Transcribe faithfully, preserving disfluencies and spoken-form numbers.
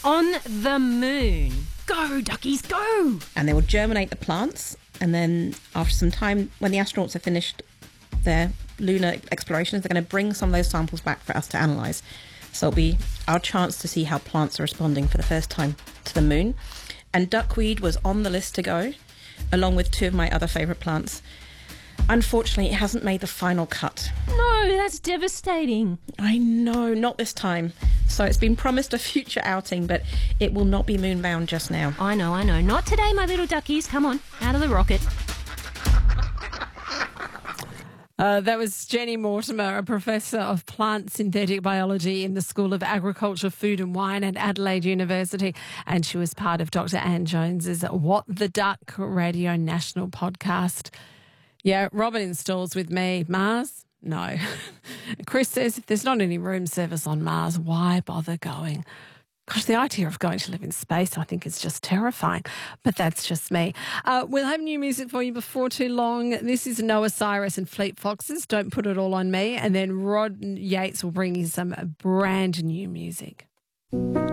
On the moon. Go, duckies, go! And they will germinate the plants. And then after some time, when the astronauts have finished their lunar explorations, they're going to bring some of those samples back for us to analyse. So it'll be our chance to see how plants are responding for the first time to the moon. And duckweed was on the list to go, along with two of my other favourite plants. Unfortunately, it hasn't made the final cut. No, that's devastating. I know, not this time. So it's been promised a future outing, but it will not be moonbound just now. I know, I know. Not today, my little duckies. Come on, out of the rocket. Uh, that was Jenny Mortimer, a professor of plant synthetic biology in the School of Agriculture, Food and Wine at Adelaide University, and she was part of Doctor Anne Jones's What the Duck Radio National podcast. Yeah, Robin installs with me. Mars? No. Chris says if there's not any room service on Mars, why bother going? Gosh, the idea of going to live in space, I think, is just terrifying. But that's just me. Uh, we'll have new music for you before too long. This is Noah Cyrus and Fleet Foxes. Don't Put It All on Me. And then Rod Yates will bring you some brand new music.